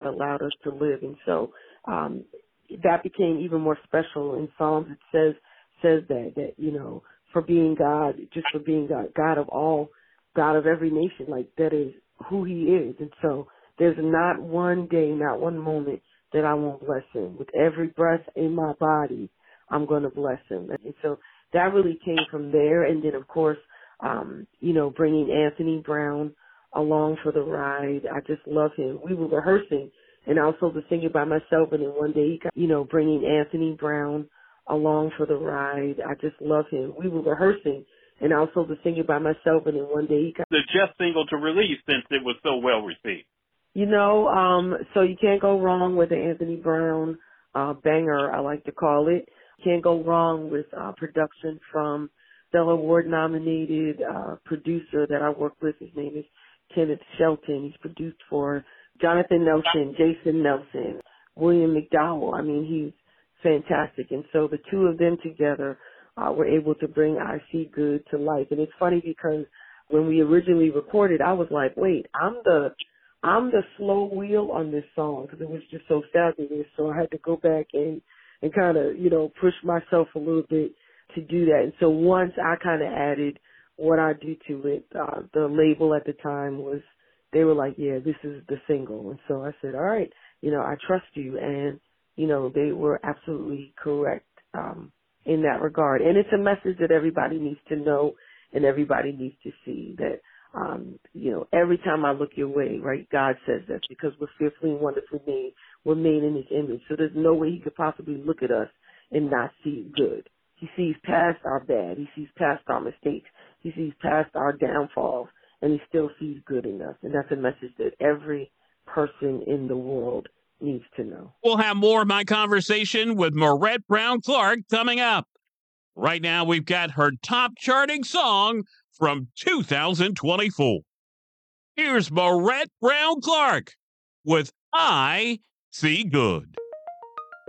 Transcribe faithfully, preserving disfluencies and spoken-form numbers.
allowed us to live. And so um, that became even more special. In Psalms, it says says that, that, you know, for being God, just for being God, God of all, God of every nation, like that is who he is. And so there's not one day, not one moment that I won't bless him. With every breath in my body, I'm going to bless him. And so that really came from there. And then, of course, um, you know, bringing Anthony Brown along for the ride. I just love him. We were rehearsing, and I was supposed to sing it by myself, and then one day, he got, you know, bringing Anthony Brown along for the ride. I just love him. We were rehearsing, and I was supposed to sing it by myself, and then one day he got the just single to release since it was so well received. You know, um, so you can't go wrong with the Anthony Brown uh, banger, I like to call it. Can't go wrong with uh, production from Stellar Award nominated uh, producer that I work with. His name is Kenneth Shelton. He's produced for Jonathan Nelson, Jason Nelson, William McDowell. I mean, he's fantastic. And so the two of them together uh, were able to bring I See Good to life. And it's funny because when we originally recorded, I was like, wait, I'm the I'm the slow wheel on this song because it was just so fabulous. So I had to go back and, and kind of, you know, push myself a little bit to do that. And so once I kind of added what I do to it, uh, the label at the time was, they were like, yeah, this is the single. And so I said, all right, you know, I trust you. And, you know, they were absolutely correct um, in that regard. And it's a message that everybody needs to know and everybody needs to see that, Um, you know, every time I look your way, right, God says that because we're fearfully and wonderfully made. We're made in his image. So there's no way he could possibly look at us and not see good. He sees past our bad. He sees past our mistakes. He sees past our downfalls, and he still sees good in us. And that's a message that every person in the world needs to know. We'll have more of my conversation with Marette Brown Clark coming up. Right now, we've got her top charting song from two thousand twenty-four. Here's Marette Brown Clark with I See Good.